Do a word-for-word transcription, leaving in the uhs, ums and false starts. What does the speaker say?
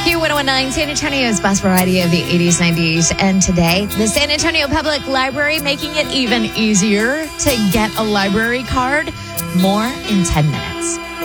Q one oh nine, San Antonio's best variety of the eighties, nineties, and today, the San Antonio Public Library making it even easier to get a library card. More in ten minutes.